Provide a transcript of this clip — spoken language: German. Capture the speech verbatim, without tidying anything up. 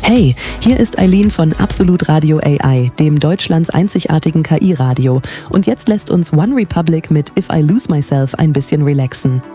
Hey, hier ist Eileen von Absolut Radio A I, dem Deutschlands einzigartigen K I-Radio. Und jetzt lässt uns One Republic mit If I Lose Myself ein bisschen relaxen.